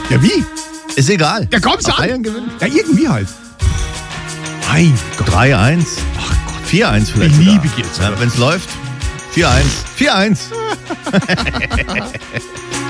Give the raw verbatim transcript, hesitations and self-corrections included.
Ja, wie? Ist egal. Ja, komm, sag. Bayern gewinnen. Ja, irgendwie halt. Mein Gott. drei eins. Ach Gott. vier eins vielleicht Beliebig sogar. jetzt, Ja, oder? wenn es läuft. vier eins. vier eins.